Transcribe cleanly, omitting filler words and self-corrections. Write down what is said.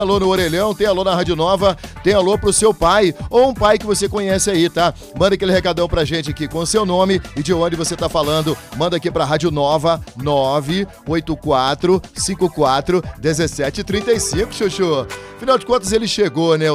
Alô no Orelhão, tem alô na Rádio Nova, tem alô pro seu pai ou um pai que você conhece aí, tá? Manda aquele recadão pra gente aqui com o seu nome e de onde você tá falando. Manda aqui pra Rádio Nova 984541735, Chuchu. Afinal de contas, ele chegou, né?